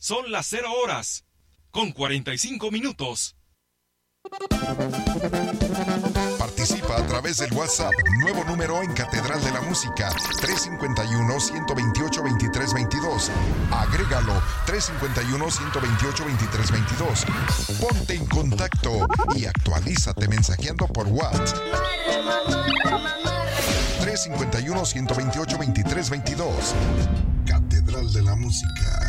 Son las 0 horas, con 45 minutos. Participa a través del WhatsApp, nuevo número en Catedral de la Música, 351-128-2322. Agrégalo, 351-128-2322. Ponte en contacto y actualízate mensajeando por WhatsApp. 351-128-2322. Catedral de la Música.